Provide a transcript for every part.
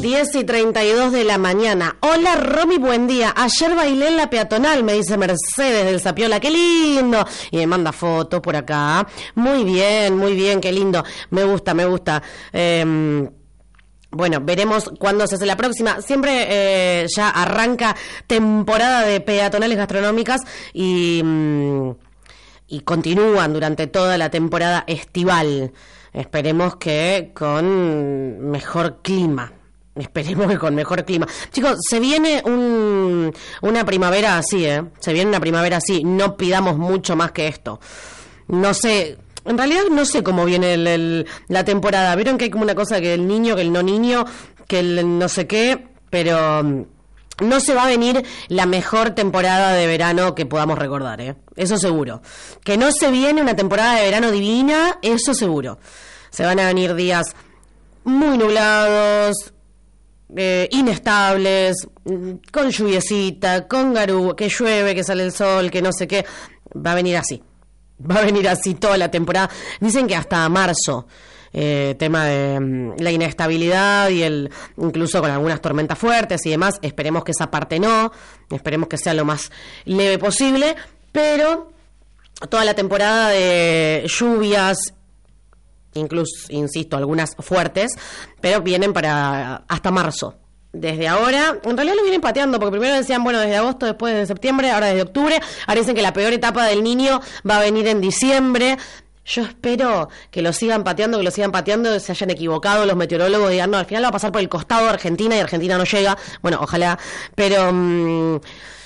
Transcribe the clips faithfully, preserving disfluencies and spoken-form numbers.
diez y treinta y dos de la mañana. Hola, Romy, buen día. Ayer bailé en la peatonal, me dice Mercedes del Zapiola. ¡Qué lindo! Y me manda fotos por acá. Muy bien, muy bien, qué lindo. Me gusta, me gusta. Eh... Bueno, veremos cuándo se hace la próxima. Siempre eh, ya arranca temporada de peatonales gastronómicas y, mm, y continúan durante toda la temporada estival. Esperemos que con mejor clima. Esperemos que con mejor clima. Chicos, se viene un, una primavera así, ¿eh? Se viene una primavera así. No pidamos mucho más que esto. No sé... En realidad no sé cómo viene el, el, la temporada. Vieron que hay como una cosa que el niño, que el no niño, que el no sé qué, pero no se va a venir la mejor temporada de verano que podamos recordar, ¿eh? Eso seguro. Que no se viene una temporada de verano divina, eso seguro. Se van a venir días muy nublados, eh, inestables, con lluviecita, con garú, que llueve, que sale el sol, que no sé qué. Va a venir así. Va a venir así toda la temporada. Dicen que hasta marzo, eh, tema de um, la inestabilidad y el incluso con algunas tormentas fuertes y demás. Esperemos que esa parte no, esperemos que sea lo más leve posible, pero toda la temporada de lluvias, incluso, insisto, algunas fuertes, pero vienen para hasta marzo. Desde ahora, en realidad lo vienen pateando, porque primero decían, bueno, desde agosto, después de septiembre, ahora desde octubre, ahora dicen que la peor etapa del niño va a venir en diciembre. Yo espero que lo sigan pateando, que lo sigan pateando, se hayan equivocado los meteorólogos, digan, no, al final va a pasar por el costado de Argentina y Argentina no llega. Bueno, ojalá, pero mmm,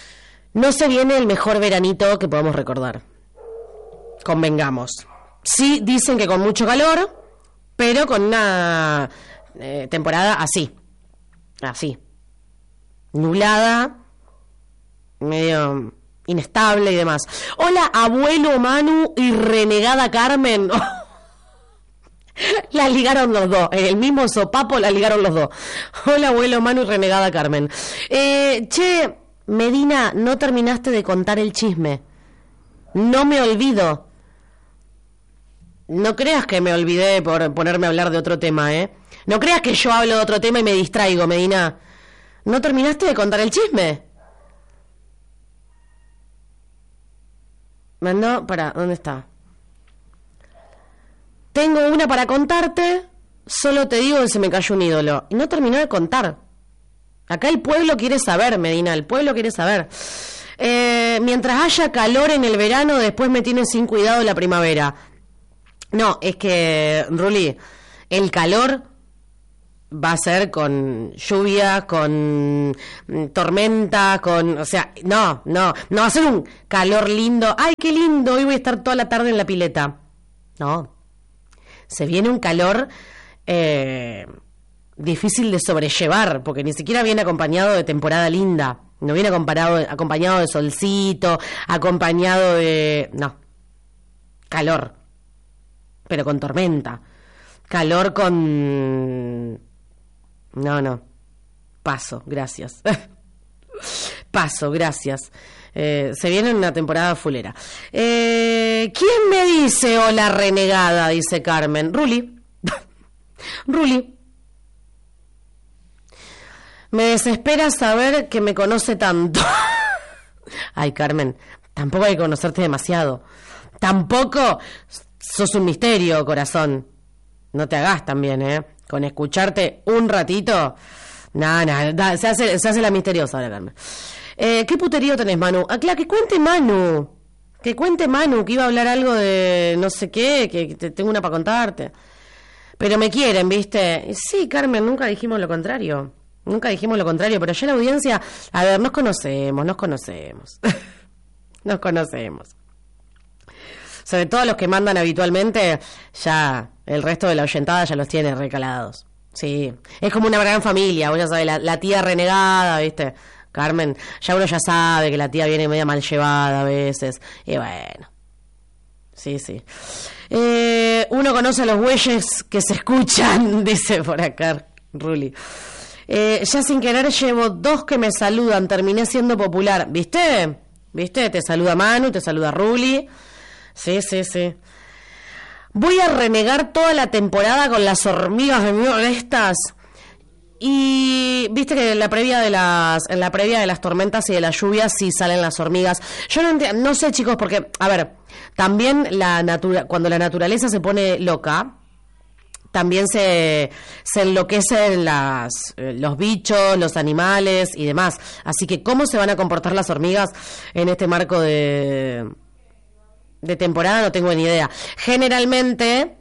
no se viene el mejor veranito que podamos recordar. Convengamos. Sí, dicen que con mucho calor, pero con una eh, temporada así. Así, nublada, medio inestable y demás. Hola, abuelo Manu y renegada Carmen. La ligaron los dos, en el mismo sopapo la ligaron los dos. Hola, abuelo Manu y renegada Carmen. Eh, che, Medina, no terminaste de contar el chisme. No me olvido. No creas que me olvidé por ponerme a hablar de otro tema, ¿eh? No creas que yo hablo de otro tema y me distraigo, Medina. ¿No terminaste de contar el chisme? Mandó, para, ¿dónde está? Tengo una para contarte, solo te digo que se me cayó un ídolo. Y no terminó de contar. Acá el pueblo quiere saber, Medina, el pueblo quiere saber. Eh, mientras haya calor en el verano, después me tiene sin cuidado la primavera. No, es que, Ruli, el calor va a ser con lluvia, con tormenta, con... O sea, no, no, no va a ser un calor lindo. ¡Ay, qué lindo! Hoy voy a estar toda la tarde en la pileta. No. Se viene un calor eh, difícil de sobrellevar, porque ni siquiera viene acompañado de temporada linda. No viene acompañado, acompañado de solcito, acompañado de... No. Calor. Pero con tormenta. Calor con... No, no. Paso, gracias. Paso, gracias. Eh, se viene una temporada fulera. Eh, ¿Quién me dice hola renegada? Dice Carmen. Ruli. Ruli. Me desespera saber que me conoce tanto. Ay, Carmen, tampoco hay que conocerte demasiado. Tampoco sos un misterio, corazón. No te hagas también, ¿eh? Con escucharte un ratito. Nada, nada, se hace, se hace la misteriosa ahora, Carmen. Eh, ¿Qué puterío tenés, Manu? Ah, claro, que cuente Manu. Que cuente Manu, que iba a hablar algo de no sé qué, que, que te, tengo una para contarte. Pero me quieren, ¿viste? Sí, Carmen, nunca dijimos lo contrario. Nunca dijimos lo contrario, pero ya la audiencia... A ver, nos conocemos, nos conocemos. Nos conocemos. Sobre todo los que mandan habitualmente, ya el resto de la oyentada ya los tiene recalados. Sí, es como una gran familia, vos ya sabés, la, la tía renegada, ¿viste? Carmen, ya uno ya sabe que la tía viene media mal llevada a veces. Y bueno, sí, sí. Eh, uno conoce a los güeyes que se escuchan, dice por acá Ruli. Eh, ya sin querer llevo dos que me saludan, terminé siendo popular. ¿Viste? ¿Viste? Te saluda Manu, te saluda Ruli. Sí, sí, sí. Voy a renegar toda la temporada con las hormigas de molestas. y viste que en la previa de las en la previa de las tormentas y de las lluvias sí salen las hormigas. Yo no entiendo, no sé, chicos, porque a ver, también la natura, cuando la naturaleza se pone loca, también se, se enloquecen las, los bichos, los animales y demás. Así que, ¿cómo se van a comportar las hormigas en este marco de, de temporada? No tengo ni idea. Generalmente,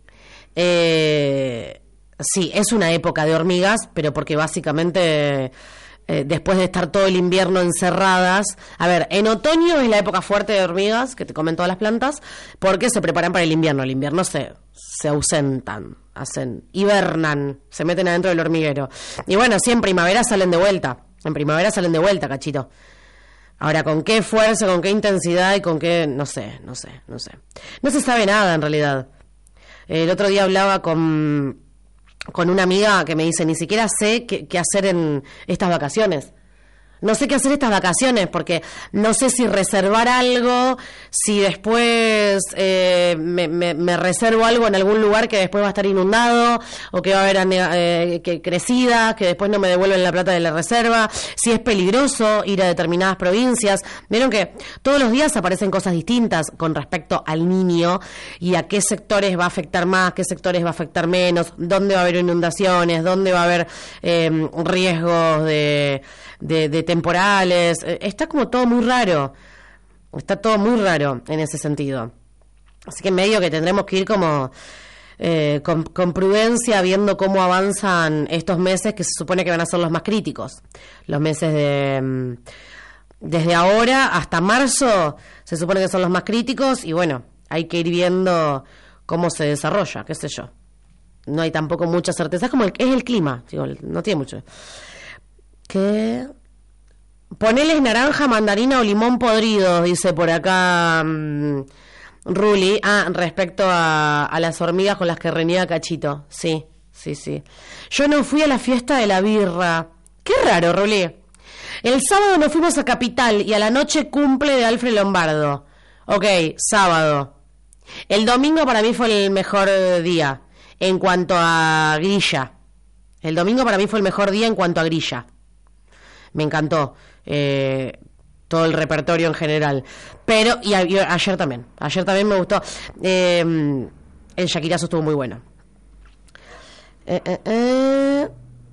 eh, sí, es una época de hormigas, pero porque básicamente... Eh, después de estar todo el invierno encerradas. A ver, en otoño es la época fuerte de hormigas, que te comen todas las plantas, porque se preparan para el invierno. El invierno se, se ausentan, hacen, hibernan, se meten adentro del hormiguero. Y bueno, sí, en primavera salen de vuelta. En primavera salen de vuelta, cachito. Ahora, ¿con qué fuerza, con qué intensidad y con qué...? No sé, no sé, no sé. No se sabe nada, en realidad. El otro día hablaba con... con una amiga que me dice, ni siquiera sé qué, qué hacer en estas vacaciones. No sé qué hacer estas vacaciones, porque no sé si reservar algo, si después eh, me, me, me reservo algo en algún lugar que después va a estar inundado, o que va a haber eh, que crecida, que después no me devuelven la plata de la reserva, si es peligroso ir a determinadas provincias. Vieron que todos los días aparecen cosas distintas con respecto al niño y a qué sectores va a afectar más, qué sectores va a afectar menos, dónde va a haber inundaciones, dónde va a haber eh, riesgos de... De, de temporales. Está como todo muy raro, está todo muy raro en ese sentido, así que medio que tendremos que ir como eh, con, con prudencia, viendo cómo avanzan estos meses que se supone que van a ser los más críticos, los meses de desde ahora hasta marzo se supone que son los más críticos, y bueno, hay que ir viendo cómo se desarrolla, qué sé yo, no hay tampoco mucha certeza, es como el, es el clima, digo, no tiene mucho. ¿Qué? Poneles naranja, mandarina o limón podrido, dice por acá um, Ruli. Ah, respecto a, a las hormigas con las que reniega Cachito. Sí, sí, sí. Yo no fui a la fiesta de la birra. Qué raro, Ruli. El sábado nos fuimos a Capital y a la noche cumple de Alfred Lombardo. Ok, sábado. El domingo para mí fue el mejor día en cuanto a grilla. El domingo para mí fue el mejor día en cuanto a grilla. Me encantó eh, todo el repertorio en general. Pero, y, a, y ayer también. Ayer también me gustó. Eh, el Shakirazo estuvo muy bueno. Eh, eh, eh.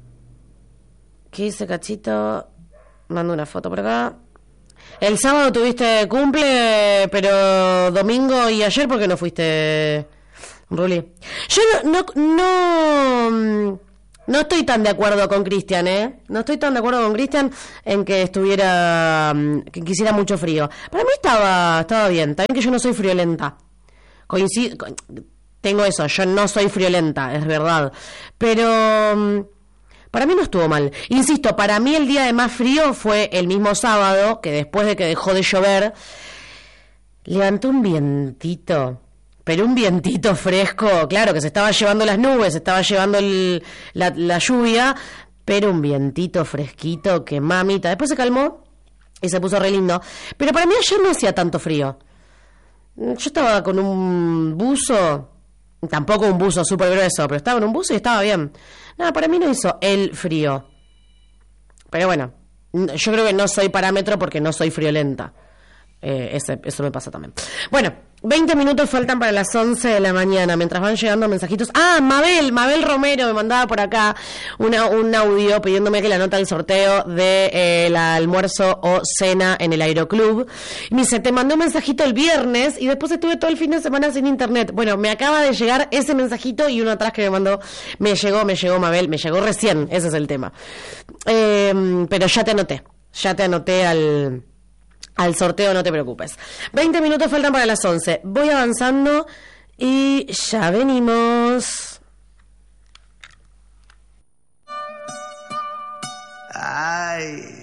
¿Qué dice Cachito? Mando una foto por acá. El sábado tuviste cumple, pero domingo y ayer, ¿por qué no fuiste, Ruli? Yo no... no, no No estoy tan de acuerdo con Cristian, ¿eh? No estoy tan de acuerdo con Cristian en que estuviera... que quisiera mucho frío. Para mí estaba estaba bien. También que yo no soy friolenta. Coincido... Tengo eso, yo no soy friolenta, es verdad. Pero... para mí no estuvo mal. Insisto, para mí el día de más frío fue el mismo sábado, que después de que dejó de llover, levantó un vientito... Pero un vientito fresco, claro, que se estaba llevando las nubes, se estaba llevando el, la, la lluvia, pero un vientito fresquito que mamita. Después se calmó y se puso re lindo. Pero para mí ayer no hacía tanto frío. Yo estaba con un buzo, tampoco un buzo súper grueso, pero estaba en un buzo y estaba bien. Nada, para mí no hizo el frío. Pero bueno, yo creo que no soy parámetro porque no soy friolenta. Eh, ese, eso me pasa también. Bueno, veinte minutos faltan para las once de la mañana, mientras van llegando mensajitos. Ah, Mabel, Mabel Romero me mandaba por acá una, un audio pidiéndome que la nota del sorteo de eh, el almuerzo o cena en el Aeroclub. Y me dice, te mandé un mensajito el viernes y después estuve todo el fin de semana sin internet. Bueno, me acaba de llegar ese mensajito y uno atrás que me mandó. Me llegó, me llegó Mabel, me llegó recién, ese es el tema. Eh, pero ya te anoté, ya te anoté al... al sorteo, no te preocupes. veinte minutos faltan para las once. Voy avanzando y ya venimos. Ay.